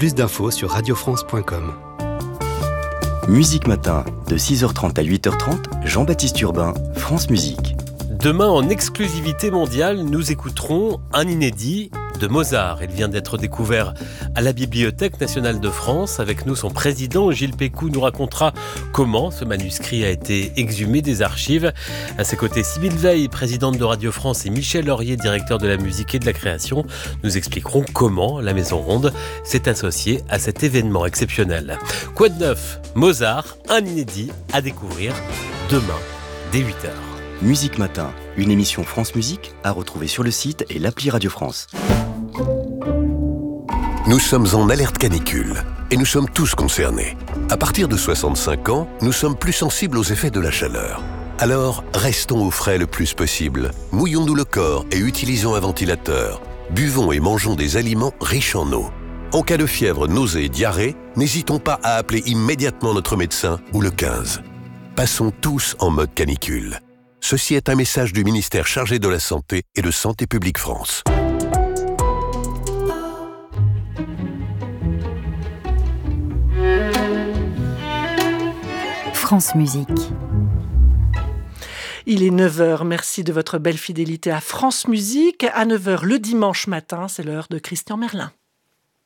Plus d'infos sur radiofrance.com. Musique Matin, de 6h30 à 8h30, Jean-Baptiste Urbain, France Musique. Demain, en exclusivité mondiale, nous écouterons un inédit de Mozart. Il vient d'être découvert à la Bibliothèque nationale de France. Avec nous, son président, Gilles Pécou, nous racontera comment ce manuscrit a été exhumé des archives. À ses côtés, Sybille Veil, présidente de Radio France, et Michel Laurier, directeur de la musique et de la création, nous expliqueront comment la Maison Ronde s'est associée à cet événement exceptionnel. Quoi de neuf ? Mozart, un inédit à découvrir demain, dès 8h. Musique Matin, une émission France Musique à retrouver sur le site et l'appli Radio France. Nous sommes en alerte canicule et nous sommes tous concernés. À partir de 65 ans, nous sommes plus sensibles aux effets de la chaleur. Alors, restons au frais le plus possible. Mouillons-nous le corps et utilisons un ventilateur. Buvons et mangeons des aliments riches en eau. En cas de fièvre, nausées et diarrhée, n'hésitons pas à appeler immédiatement notre médecin ou le 15. Passons tous en mode canicule. Ceci est un message du ministère chargé de la Santé et de Santé publique France. France Musique. Il est 9h, merci de votre belle fidélité à France Musique. À 9h le dimanche matin, c'est l'heure de Christian Merlin.